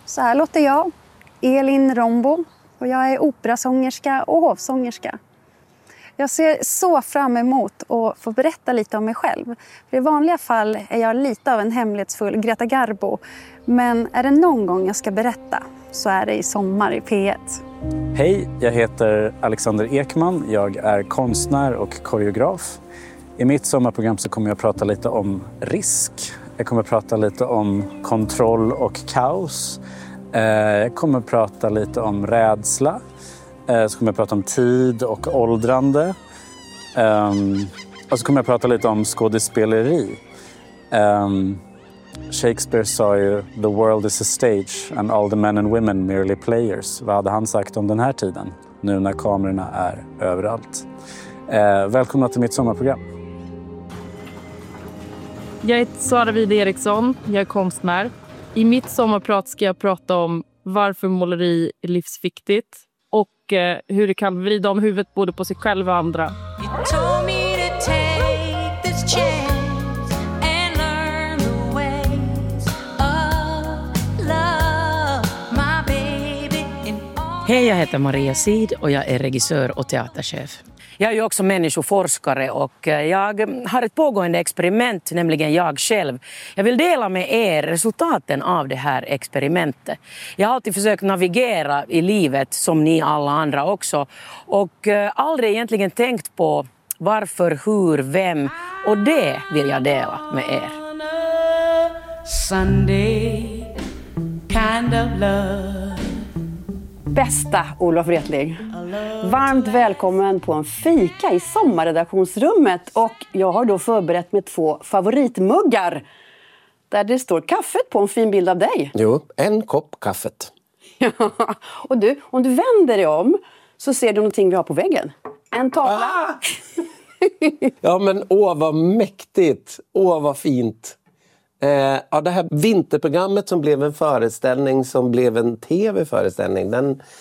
Så här låter jag, Elin Rombo, och jag är operasångerska och hovsångerska. Jag ser så fram emot att få berätta lite om mig själv. För i vanliga fall är jag lite av en hemlighetsfull Greta Garbo. Men är det någon gång jag ska berätta så är det i sommar i P1. Hej, jag heter Alexander Ekman. Jag är konstnär och koreograf. I mitt sommarprogram så kommer jag prata lite om risk. Jag kommer prata lite om kontroll och kaos. Jag kommer prata lite om rädsla. Så kommer jag prata om tid och åldrande. Och så kommer jag prata lite om skådespeleri. Shakespeare sa ju "The world is a stage and all the men and women merely players". Vad hade han sagt om den här tiden? Nu när kamerorna är överallt. Välkomna till mitt sommarprogram. Jag heter Sara Wide Eriksson, jag är konstnär. I mitt sommarprat ska jag prata om varför måleri är livsviktigt och hur det kan vrida om huvudet både på sig själv och andra. Hej, jag heter Maria Sid och jag är regissör och teaterchef. Jag är ju också människoforskare och jag har ett pågående experiment, nämligen jag själv. Jag vill dela med er resultaten av det här experimentet. Jag har alltid försökt navigera i livet som ni alla andra också. Och aldrig egentligen tänkt på varför, hur, vem. Och det vill jag dela med er. Sunday, kind of love. Bästa Olof Wretling. Varmt välkommen på en fika i sommarredaktionsrummet. Och jag har då förberett med 2 favoritmuggar. Där det står kaffet på en fin bild av dig. Jo, en kopp kaffet. Och du, om du vänder dig om så ser du någonting vi har på väggen. En tavla. Ja, men vad mäktigt. Vad fint. Ja, det här vinterprogrammet som blev en föreställning, som blev en tv-föreställning,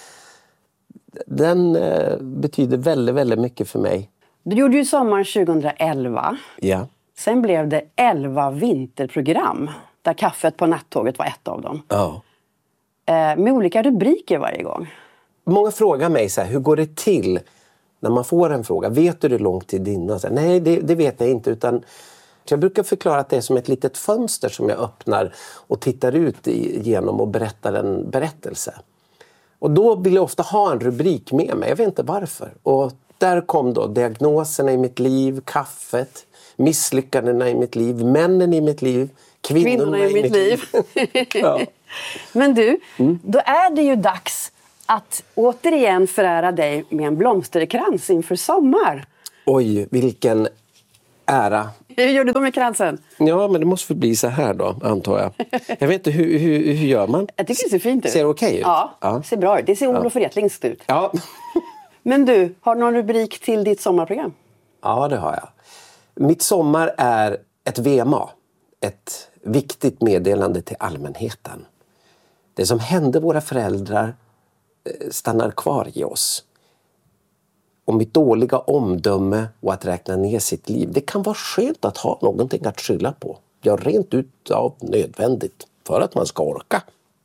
den betyder väldigt, väldigt mycket för mig. Du gjorde ju sommaren 2011. Ja. Sen blev det 11 vinterprogram, där kaffet på nattåget var ett av dem. Ja. Med olika rubriker varje gång. Många frågar mig så här, hur går det till när man får en fråga? Vet du hur lång tid innan? Nej, det vet jag inte, utan jag brukar förklara att det är som ett litet fönster som jag öppnar och tittar ut igenom och berättar en berättelse. Och då vill jag ofta ha en rubrik med mig, jag vet inte varför. Och där kom då diagnoserna i mitt liv, kaffet, misslyckandena i mitt liv, männen i mitt liv, kvinnorna i mitt liv. Ja. Men du, då är det ju dags att återigen förära dig med en blomsterkrans inför sommar. Oj, vilken ära. Hur gör du då med kransen? Ja, men det måste bli så här då, antar jag. Jag vet inte, hur gör man? Jag tycker det ser fint ut. Ser det okej ut? Ja, det ser bra ut. Det ser Olof Wretlings ut. Ja. Men du, har du någon rubrik till ditt sommarprogram? Ja, det har jag. Mitt sommar är ett VMA. Ett viktigt meddelande till allmänheten. Det som hände våra föräldrar stannar kvar i oss. Och mitt dåliga omdöme och att räkna ner sitt liv. Det kan vara skönt att ha någonting att skylla på. Ja, rent utav nödvändigt för att man ska orka.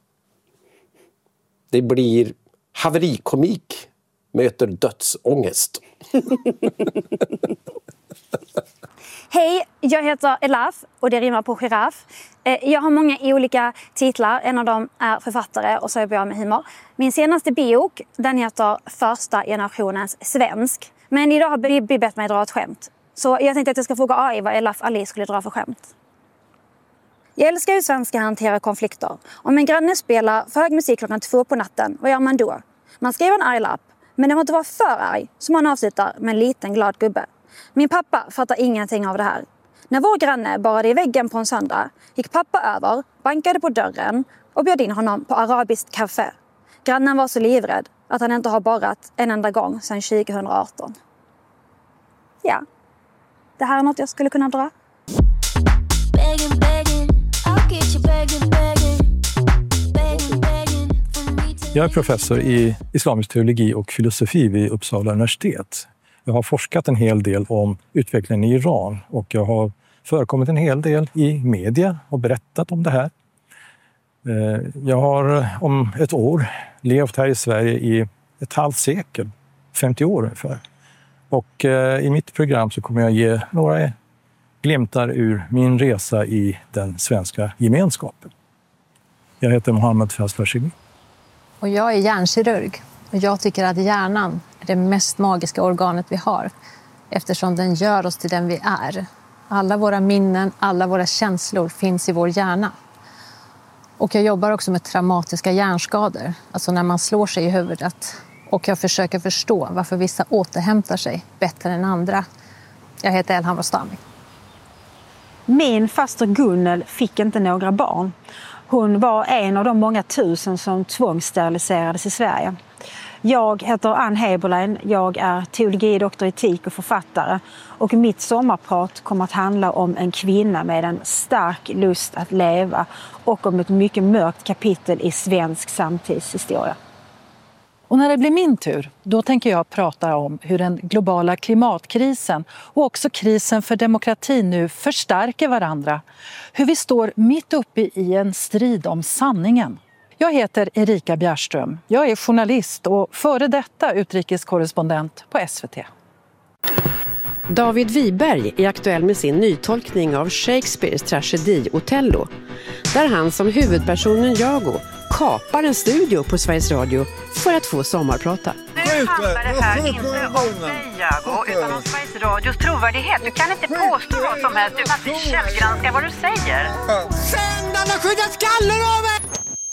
Det blir haverikomik möter dödsångest. Hej, jag heter Elaf och det rimmar på giraff. Jag har många olika titlar. En av dem är författare och så jobbar jag med humor. Min senaste bok, den heter Första generationens svensk. Men idag har Bibi bett mig dra ett skämt. Så jag tänkte att jag ska fråga AI vad Elaf Ali skulle dra för skämt. Jag älskar hur svenskar hanterar konflikter. Om en granne spelar för hög musik klockan 2 på natten, vad gör man då? Man skriver en arg lapp, men det må inte vara för arg, så man avslutar med en liten glad gubbe. Min pappa fattar ingenting av det här. När vår granne borrade i väggen på en söndag gick pappa över, bankade på dörren och bjöd in honom på arabiskt kaffe. Grannen var så livrädd att han inte har borrat en enda gång sedan 2018. Ja, det här är något jag skulle kunna dra. Jag är professor i islamisk teologi och filosofi vid Uppsala universitet. Jag har forskat en hel del om utvecklingen i Iran och jag har förekommit en hel del i media och berättat om det här. Jag har om ett år levt här i Sverige i ett halvt sekel, 50 år ungefär. Och i mitt program så kommer jag ge några glimtar ur min resa i den svenska gemenskapen. Jag heter Mohammed Fazlashimi. Och jag är hjärnkirurg. Och jag tycker att hjärnan är det mest magiska organet vi har. Eftersom den gör oss till den vi är. Alla våra minnen, alla våra känslor finns i vår hjärna. Och jag jobbar också med traumatiska hjärnskador. Alltså när man slår sig i huvudet. Och jag försöker förstå varför vissa återhämtar sig bättre än andra. Jag heter Elham Rostami. Min faster Gunnel fick inte några barn. Hon var en av de många tusen som tvångssteriliserades i Sverige. Jag heter Ann Heberlein, jag är teologidoktor i etik och författare. Och mitt sommarprat kommer att handla om en kvinna med en stark lust att leva och om ett mycket mörkt kapitel i svensk samtidshistoria. Och när det blir min tur, då tänker jag prata om hur den globala klimatkrisen och också krisen för demokrati nu förstärker varandra. Hur vi står mitt uppe i en strid om sanningen. Jag heter Erika Bjärström. Jag är journalist och före detta utrikeskorrespondent på SVT. David Wiberg är aktuell med sin nytolkning av Shakespeares tragedi Othello. Där han som huvudpersonen Jago kapar en studio på Sveriges Radio för att få sommarprata. Nu handlar det här inte om dig, Jago, utan om Sveriges Radios trovärdighet. Du kan inte påstå vad som helst utan att vi källgranskar vad du säger. Sändarna skjuter skallen av mig!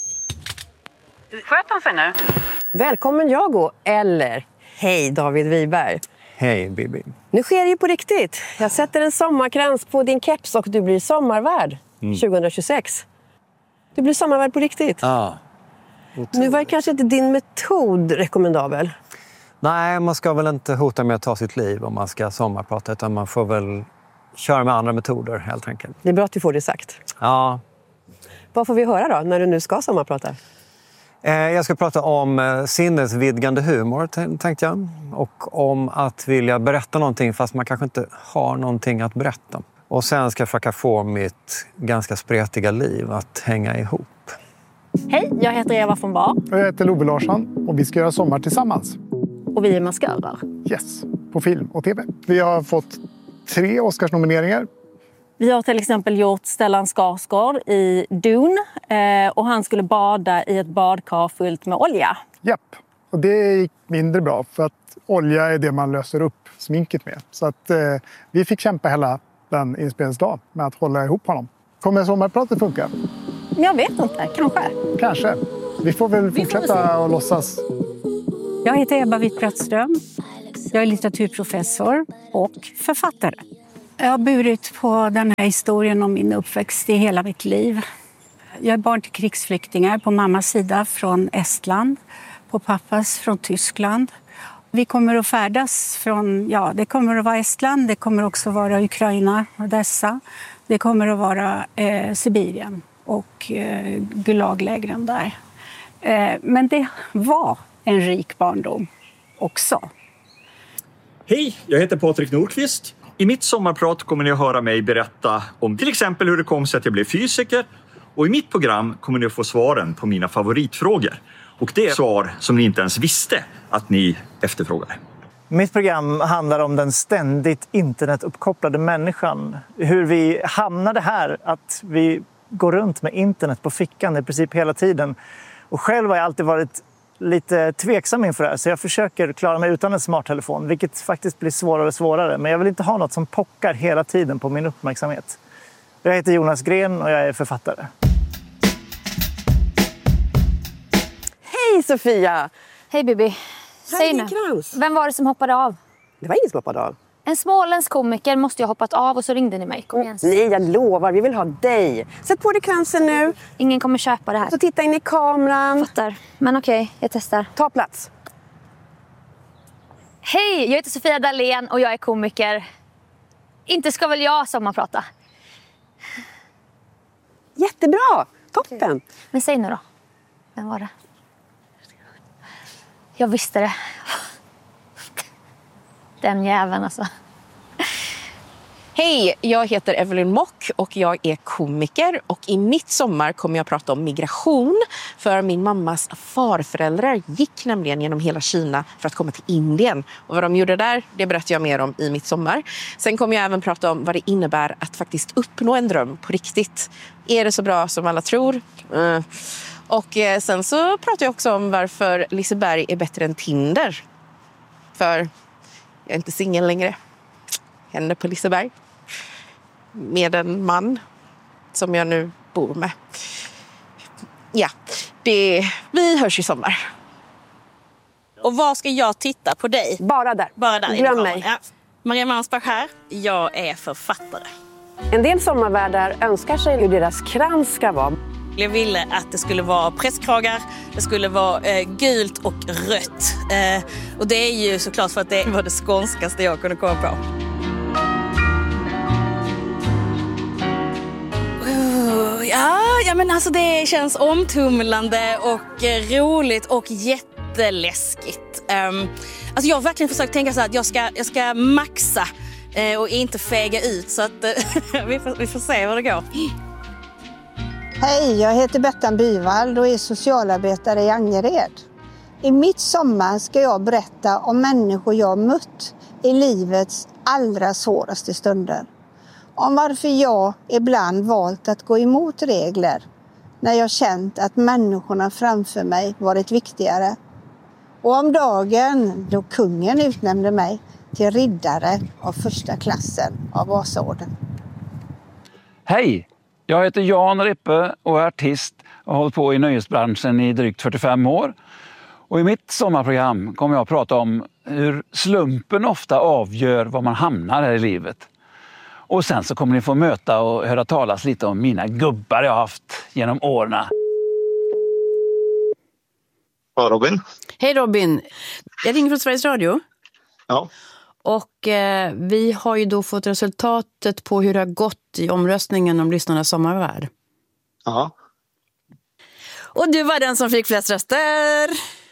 Sköt han sig nu? Välkommen Jago, eller hej David Wiberg. Hej Bibi. Nu sker det ju på riktigt. Jag sätter en sommarkrans på din keps och du blir sommarvärd 2026. Du blir sommarvärd på riktigt. Ja. Nu var kanske inte din metod rekommendabel. Nej, man ska väl inte hota med att ta sitt liv om man ska sommarprata, utan man får väl köra med andra metoder helt enkelt. Det är bra att du får det sagt. Ja. Vad får vi höra då när du nu ska sommarprata? Jag ska prata om sinnesvidgande humor, tänkte jag. Och om att vilja berätta någonting fast man kanske inte har någonting att berätta. Och sen ska jag försöka få mitt ganska spretiga liv att hänga ihop. Hej, jag heter Eva von Bar. Och jag heter Love Larsson och vi ska göra sommar tillsammans. Och vi är maskörer. Yes, på film och tv. Vi har fått 3 Oscarsnomineringar. Vi har till exempel gjort Stellan Skarsgård i Dune och han skulle bada i ett badkar fullt med olja. Japp, och det gick mindre bra för att olja är det man löser upp sminket med. Så att vi fick kämpa hela den inspelningsdagen med att hålla ihop honom. Kommer sommarpratet funka? Jag vet inte, kanske. Kanske. Vi får väl fortsätta och låtsas. Jag heter Ebba Witt-Brattström. Jag är litteraturprofessor och författare. Jag har burit på den här historien om min uppväxt i hela mitt liv. Jag är barn till krigsflyktingar på mammas sida från Estland, på pappas från Tyskland. Vi kommer att färdas från, det kommer att vara Estland, det kommer också vara Ukraina, Odessa. Det kommer att vara Sibirien och Gulaglägren där. Men det var en rik barndom också. Hej, jag heter Patrik Nordqvist. I mitt sommarprat kommer ni att höra mig berätta om till exempel hur det kom sig att jag blev fysiker. Och i mitt program kommer ni att få svaren på mina favoritfrågor. Och det är svar som ni inte ens visste att ni efterfrågade. Mitt program handlar om den ständigt internetuppkopplade människan. Hur vi hamnade här, att vi går runt med internet på fickan i princip hela tiden. Och själv har jag alltid varit lite tveksam inför det här, så jag försöker klara mig utan en smarttelefon, vilket faktiskt blir svårare och svårare. Men jag vill inte ha något som pockar hela tiden på min uppmärksamhet. Jag heter Jonas Gren och jag är författare. Hej Sofia! Hej Bibi. Säg nu, vem var det som hoppade av? Det var ingen som hoppade av. En småländsk komiker måste jag ha hoppat av och så ringde ni mig. Kom igen. Nej, jag lovar. Vi vill ha dig. Sätt på dig kransen nu. Ingen kommer köpa det här. Så titta in i kameran. Fattar. Men okej, jag testar. Ta plats. Hej, jag heter Sofia Dalén och jag är komiker. Inte ska väl jag sommarprata? Jättebra. Toppen. Men säg nu då. Vem var det? Jag visste det. Den jäveln alltså. Hej, jag heter Evelyn Mock och jag är komiker. Och i mitt sommar kommer jag prata om migration. För min mammas farföräldrar gick nämligen genom hela Kina för att komma till Indien. Och vad de gjorde där, det berättar jag mer om i mitt sommar. Sen kommer jag även prata om vad det innebär att faktiskt uppnå en dröm på riktigt. Är det så bra som alla tror? Och sen så pratar jag också om varför Liseberg är bättre än Tinder. För jag är inte singel längre. Henne på Liseberg. Med en man som jag nu bor med. Ja, vi hörs i sommar. Och var ska jag titta på dig? Bara där. Bara där. Glöm mig. Ja. Maria Mansbach här. Jag är författare. En del sommarvärdar önskar sig hur deras krans ska vara. Jag ville att det skulle vara presskragar, det skulle vara gult och rött. Och det är ju såklart för att det var det skånskaste jag kunde komma på. Ja, men alltså det känns omtumlande och roligt och jätteläskigt. Alltså jag har verkligen försökt tänka så här att jag ska maxa och inte fega ut, så att vi får se hur det går. Hej, jag heter Bettan Byvald och är socialarbetare i Angered. I mitt sommar ska jag berätta om människor jag mött i livets allra svåraste stunder. Om varför jag ibland valt att gå emot regler när jag känt att människorna framför mig varit viktigare. Och om dagen då kungen utnämnde mig till riddare av första klassen av Vasaorden. Hej! Jag heter Jan Rippe och är artist och har hållit på i nöjesbranschen i drygt 45 år. Och i mitt sommarprogram kommer jag att prata om hur slumpen ofta avgör var man hamnar här i livet. Och sen så kommer ni få möta och höra talas lite om mina gubbar jag har haft genom åren. Ja, Robin. Hej Robin, jag ringer från Sveriges Radio. Ja. Och vi har ju då fått resultatet på hur det har gått i omröstningen om lyssnarnas sommarvärd. Ja. Och du var den som fick flest röster.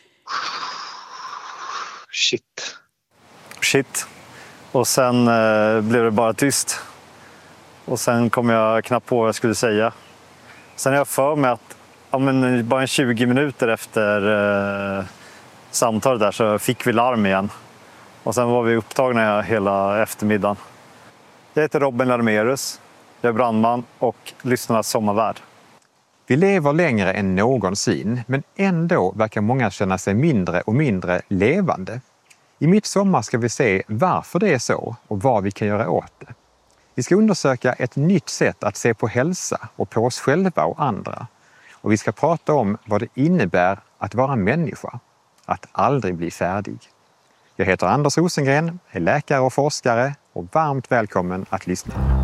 Shit. Och sen blev det bara tyst. Och sen kom jag knappt på vad jag skulle säga. Sen är jag för mig att bara 20 minuter efter samtalet där så fick vi larm igen. Och sen var vi upptagna hela eftermiddagen. Jag heter Robin Larmerus. Jag är brandman och lyssnarnas sommarvärd. Vi lever längre än någonsin, men ändå verkar många känna sig mindre och mindre levande. I mitt sommar ska vi se varför det är så och vad vi kan göra åt det. Vi ska undersöka ett nytt sätt att se på hälsa och på oss själva och andra. Och vi ska prata om vad det innebär att vara människa, att aldrig bli färdig. Jag heter Anders Rosengren, är läkare och forskare och varmt välkommen att lyssna.